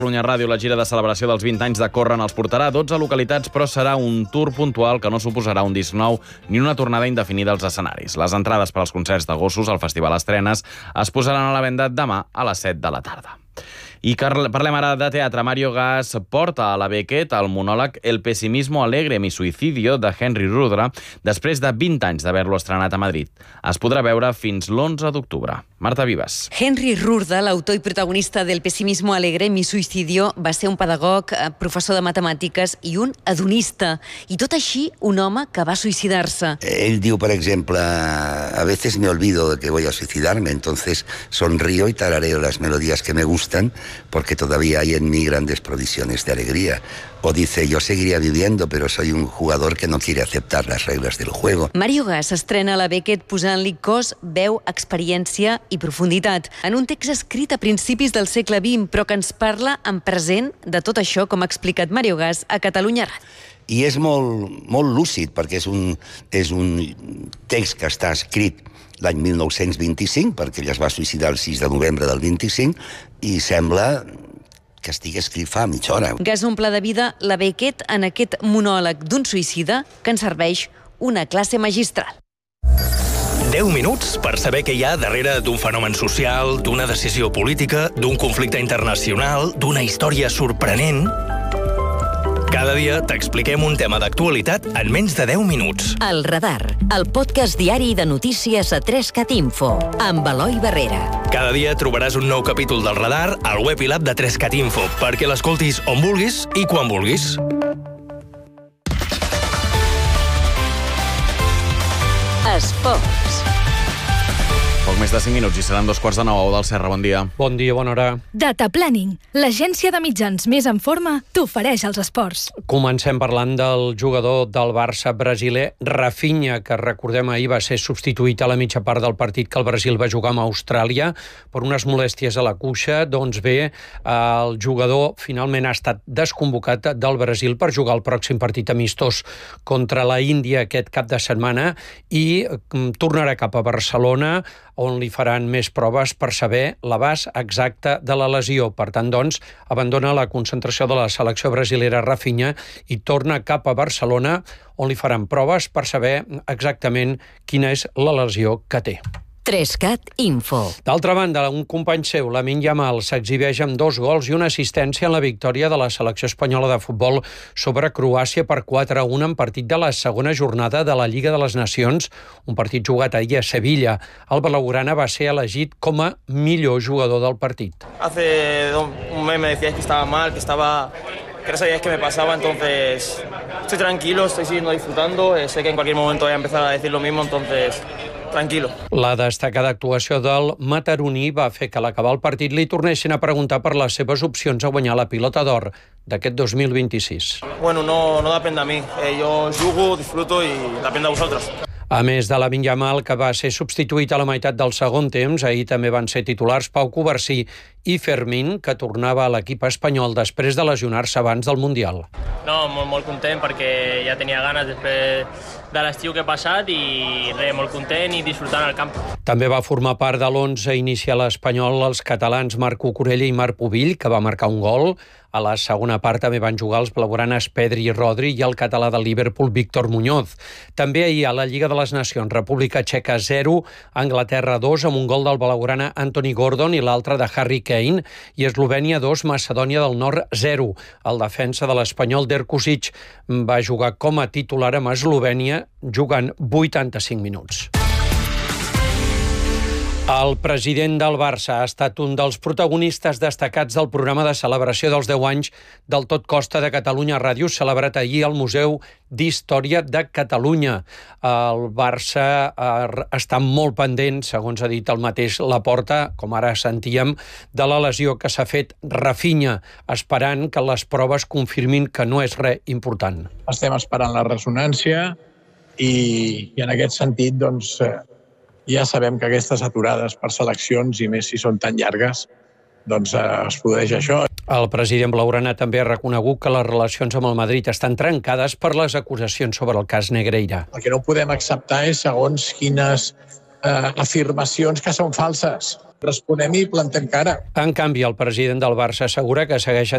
Catalunya Ràdio, la gira de celebració dels 20 anys de Córrer els portarà a 12 localitats, però serà un tour puntual que no suposarà un disc nou ni una tornada indefinida als escenaris. Les entrades per als concerts de gossos al Festival Estrenes es posaran a la venda demà a les 7 de la tarda. I parlem ara de teatre. Mario Gas porta a la Beckett el monòleg El pesimismo alegre mi suicidio de Henry Rudra després de 20 anys d'haver-lo estrenat a Madrid. Es podrà veure fins l'11 d'octubre. Marta Vives. Henry Rudra, l'autor i protagonista del pesimismo alegre mi suicidio, va ser un pedagog, professor de matemàtiques i un hedonista. I tot així, un home que va suïcidar-se. Él diu, por ejemplo, a veces me olvido de que voy a suicidarme, entonces sonrío y tarareo las melodías que me gustan, porque todavía hay en mí grandes provisiones de alegría. O dice, yo seguiría viviendo, pero soy un jugador que no quiere aceptar las reglas del juego. Mario Gas estrena a la Beckett posant-li cos, veu, experiència i profunditat. En un text escrit a principis del segle XX, però que ens parla en present de tot això, com ha explicat Mario Gas a Catalunya Ràdio. I és molt lúcid, perquè és un text que està escrit l'any 1925, perquè ell es va suïcidar el 6 de novembre del 25, i sembla que estigui escrit fa mitja hora. Gas omple de vida la Beckett en aquest monòleg d'un suïcida que ens serveix una classe magistral. 10 minuts per saber què hi ha darrere d'un fenomen social, d'una decisió política, d'un conflicte internacional, d'una història sorprenent. Cada dia t'expliquem un tema d'actualitat en menys de 10 minuts. El Radar, el podcast diari de notícies a 3CAT Info, amb Eloi Barrera. Cada dia trobaràs un nou capítol del Radar al web i l'app de 3CAT Info perquè l'escoltis on vulguis i quan vulguis. Esports. Poc més de 5 minuts i seran 2:45 del Serra. Bon dia. Bon dia, bona hora. Data Planning, l'agència de mitjans més en forma, t'ofereix els esports. Comencem parlant del jugador del Barça brasiler, Rafinha, que recordem ahir va ser substituït a la mitja part del partit que el Brasil va jugar amb Austràlia per unes molèsties a la cuixa. Doncs bé, el jugador finalment ha estat desconvocat del Brasil per jugar el pròxim partit amistós contra la Índia aquest cap de setmana i tornarà cap a Barcelona, on li faran més proves per saber l'abast exacte de la lesió. Per tant, doncs, abandona la concentració de la selecció brasilera Rafinha i torna cap a Barcelona, on li faran proves per saber exactament quina és la lesió que té. 3CAT Info. D'altra banda, un company seu, Lamine Yamal, s'exhibeix amb 2 gols i una assistència en la victòria de la selecció espanyola de futbol sobre Croàcia per 4-1 en partit de la segona jornada de la Lliga de les Nacions, un partit jugat ahir a Sevilla. El blaugrana va ser elegit com a millor jugador del partit. Hace un mes me decíais que estaba mal, que no sabíais qué me pasaba, entonces estoy tranquilo, estoy siguiendo disfrutando, sé que en cualquier momento voy a empezar a decir lo mismo, entonces tranquilo. La destacada actuació del mataroní va fer que a l'acabar el partit li tornessin a preguntar per les seves opcions a guanyar la pilota d'or d'aquest 2026. Bueno, no depende de mí, yo jugo, disfruto y depende de vosotros. A més de Lamine Yamal, que va ser substituït a la meitat del segon temps, ahir també van ser titulars Pau Covarsí i Fermín, que tornava a l'equip espanyol després de lesionar-se abans del Mundial. No, molt content perquè ja tenia ganes després de l'estiu que ha passat i molt content i disfrutant al camp. També va formar part de l'11 inicial espanyol els catalans Marc Cucurella i Marc Pubill, que va marcar un gol. A la segona part també van jugar els blaugranes Pedri i Rodri i el català del Liverpool Víctor Muñoz. També ahir a la Lliga de les Nacions, República Txeca 0, Anglaterra 2 amb un gol del blaugrana Anthony Gordon i l'altre de Harry Kane, i Eslovènia 2, Macedònia del Nord 0. El defensa de l'espanyol Derkusic va jugar com a titular amb Eslovènia jugant 85 minuts. El president del Barça ha estat un dels protagonistes destacats del programa de celebració dels 10 anys del Tot Costa de Catalunya Ràdio, celebrat ahir al Museu d'Història de Catalunya. El Barça està molt pendent, segons ha dit el mateix Laporta, com ara sentíem, de la lesió que s'ha fet Rafinha, esperant que les proves confirmin que no és res important. Estem esperant la ressonància i en aquest sentit, doncs, ja sabem que aquestes aturades per seleccions, i més si són tan llargues, doncs es produeix això. El president blaugrana també ha reconegut que les relacions amb el Madrid estan trencades per les acusacions sobre el cas Negreira. El que no podem acceptar és segons quines afirmacions que són falses. Responem i plantem cara. En canvi, el president del Barça assegura que segueixen